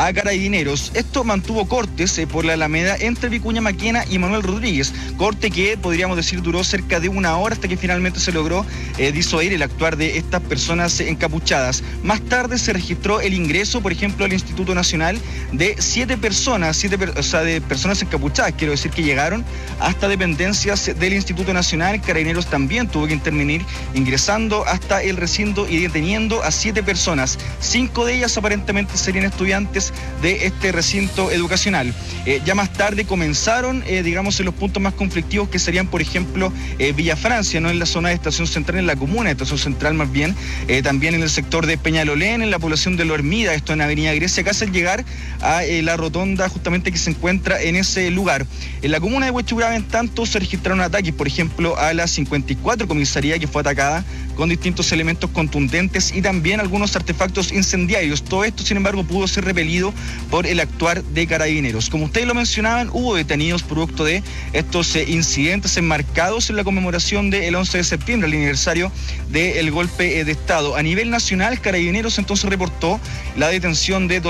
a Carabineros. Esto mantuvo cortes por la Alameda entre Vicuña Maquena y Manuel Rodríguez, corte que podríamos decir duró cerca de una hora hasta que finalmente se logró disuadir el actuar de estas personas encapuchadas. Más tarde se registró el ingreso, por ejemplo, al Instituto Nacional de 7 personas, de personas encapuchadas, quiero decir que llegaron hasta dependencias del Instituto Nacional. Carabineros también tuvo que intervenir ingresando hasta el recinto y deteniendo a 7 personas. 5 de ellas aparentemente serían estudiantes de este recinto educacional. Ya más tarde comenzaron, digamos, en los puntos más conflictivos que serían, por ejemplo, Villa Francia, no en la zona de Estación Central, en la comuna de Estación Central más bien, también en el sector de Peñalolén, en la población de Lo Hermida, esto en Avenida Grecia, casi al llegar a la rotonda justamente que se encuentra en ese lugar. En la comuna de Huechuraba, en tanto, se registraron ataques, por ejemplo, a la 54 comisaría, que fue atacada con distintos elementos contundentes y también algunos artefactos incendiarios. Todo esto, sin embargo, pudo ser repelido por el actuar de Carabineros. Como ustedes lo mencionaban, hubo detenidos producto de estos incidentes enmarcados en la conmemoración del 11 de septiembre, el aniversario del golpe de Estado. A nivel nacional, Carabineros entonces reportó la detención de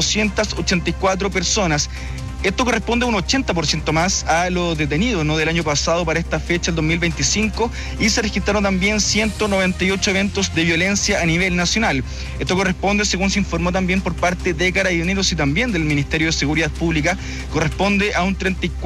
284 personas. Esto corresponde a un 80% más a los detenidos, ¿no?, del año pasado para esta fecha, el 2025, y se registraron también 198 eventos de violencia a nivel nacional. Esto corresponde, según se informó también por parte de Carabineros y también del Ministerio de Seguridad Pública, corresponde a un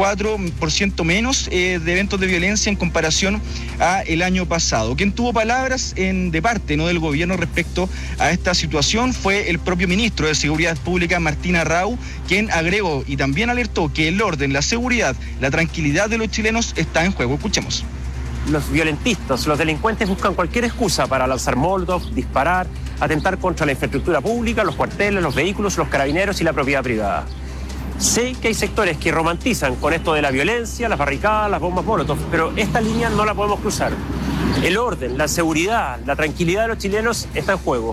34% menos de eventos de violencia en comparación a el año pasado. Quien tuvo palabras de parte, ¿no?, del gobierno respecto a esta situación fue el propio ministro de Seguridad Pública, Martín Arrau, quien agregó y también alertó que el orden, la seguridad, la tranquilidad de los chilenos está en juego. Escuchemos. Los violentistas, los delincuentes buscan cualquier excusa para lanzar molotov, disparar, atentar contra la infraestructura pública, los cuarteles, los vehículos, los carabineros y la propiedad privada. Sé que hay sectores que romantizan con esto de la violencia, las barricadas, las bombas molotov, pero esta línea no la podemos cruzar. El orden, la seguridad, la tranquilidad de los chilenos está en juego.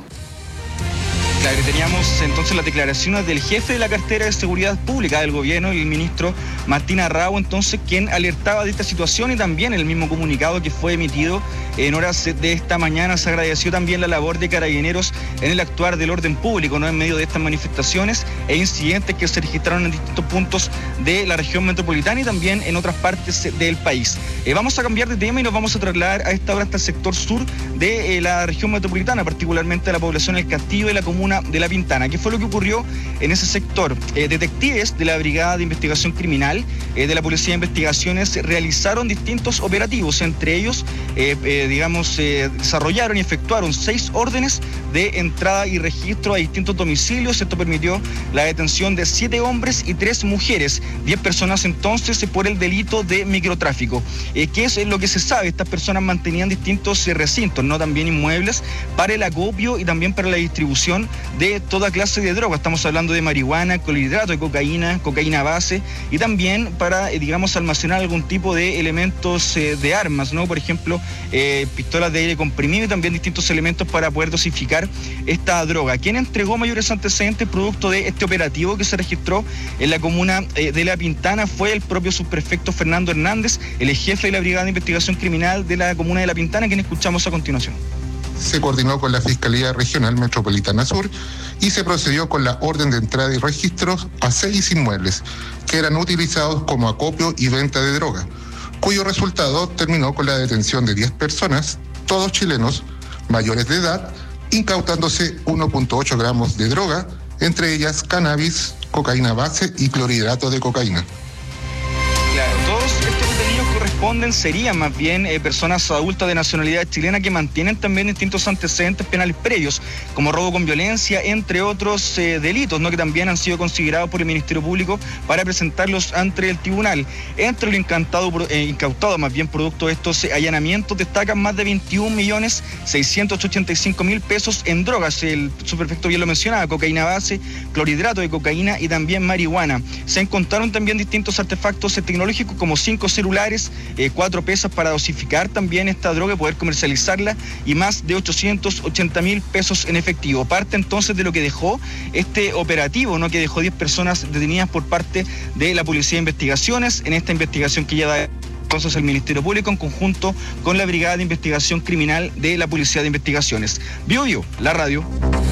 Claro, teníamos entonces las declaraciones del jefe de la cartera de Seguridad Pública del gobierno, el ministro Martín Arrau, entonces, quien alertaba de esta situación, y también en el mismo comunicado que fue emitido en horas de esta mañana se agradeció también la labor de Carabineros en el actuar del orden público, ¿no?, en medio de estas manifestaciones e incidentes que se registraron en distintos puntos de la región metropolitana y también en otras partes del país. Vamos a cambiar de tema y nos vamos a trasladar a esta hora hasta el sector sur de la región metropolitana, particularmente de la población del Castillo y la comuna de La Pintana. ¿Qué fue lo que ocurrió en ese sector? Detectives de la Brigada de Investigación Criminal de la Policía de Investigaciones realizaron distintos operativos, entre ellos desarrollaron y efectuaron 6 órdenes de entrada y registro a distintos domicilios. Esto permitió la detención de 7 hombres y 3 mujeres, 10 personas entonces por el delito de microtráfico. ¿Qué es lo que se sabe? Estas personas mantenían distintos recintos, ¿no?, también inmuebles, para el acopio y también para la distribución de toda clase de droga. Estamos hablando de marihuana, clorhidrato de cocaína, cocaína base, y también para, almacenar algún tipo de elementos de armas, ¿no? Por ejemplo, pistolas de aire comprimido y también distintos elementos para poder dosificar esta droga. Quien entregó mayores antecedentes producto de este operativo que se registró en la comuna de La Pintana fue el propio subprefecto Fernando Hernández, el jefe de la Brigada de Investigación Criminal de la comuna de La Pintana, quien escuchamos a continuación. Se coordinó con la Fiscalía Regional Metropolitana Sur y se procedió con la orden de entrada y registros a 6 inmuebles que eran utilizados como acopio y venta de droga, cuyo resultado terminó con la detención de 10 personas, todos chilenos, mayores de edad, incautándose 1.8 gramos de droga, entre ellas cannabis, cocaína base y clorhidrato de cocaína. Claro, todos estos detenidos serían más bien personas adultas de nacionalidad chilena que mantienen también distintos antecedentes penales previos, como robo con violencia, entre otros delitos, ¿no?, que también han sido considerados por el Ministerio Público para presentarlos ante el tribunal. Entre lo incautado más bien producto de estos allanamientos destacan más de 21.685.000 pesos en drogas. El subprefecto bien lo mencionaba: cocaína base, clorhidrato de cocaína y también marihuana. Se encontraron también distintos artefactos tecnológicos como 5 celulares, 4 pesas para dosificar también esta droga y poder comercializarla, y más de 880.000 pesos en efectivo. Parte entonces de lo que dejó este operativo, ¿no?, que dejó 10 personas detenidas por parte de la Policía de Investigaciones en esta investigación que lleva entonces el Ministerio Público en conjunto con la Brigada de Investigación Criminal de la Policía de Investigaciones. Bio, la radio.